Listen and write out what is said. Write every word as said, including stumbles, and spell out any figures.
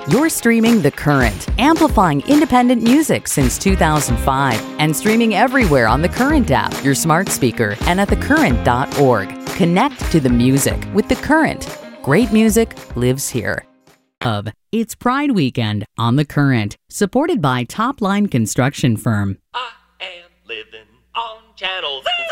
You're streaming The Current, amplifying independent music since two thousand five and streaming everywhere on the Current app, your smart speaker, and at the current dot org. Connect to the music with The Current. Great music lives here. Of It's Pride Weekend on The Current, supported by Top Line Construction Firm. I am living on Channel Z.